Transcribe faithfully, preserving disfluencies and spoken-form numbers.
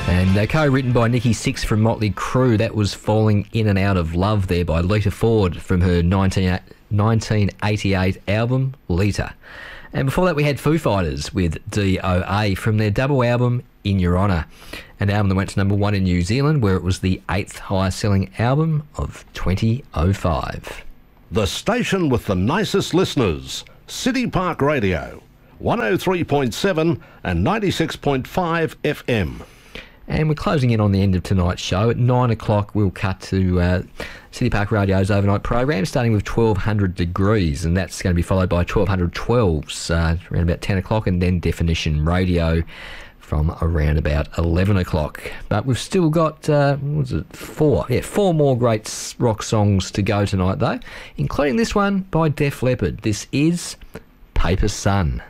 And uh, co-written by Nikki Sixx from Motley Crue. That was Falling In and Out of Love there by Lita Ford from her nineteen eighty-eight album, Lita. And before that we had Foo Fighters with D O A from their double album, In Your Honour. An album that went to number one in New Zealand, where it was the eighth highest selling album of twenty oh five. The station with the nicest listeners, City Park Radio, one oh three point seven and ninety-six point five F M. And we're closing in on the end of tonight's show. At nine o'clock, we'll cut to uh, City Park Radio's overnight program, starting with twelve hundred Degrees, and that's going to be followed by twelve hundred twelves uh, around about ten o'clock, and then Definition Radio from around about eleven o'clock. But we've still got, uh, what was it, four? Yeah, four more great rock songs to go tonight, though, including this one by Def Leppard. This is Paper Sun.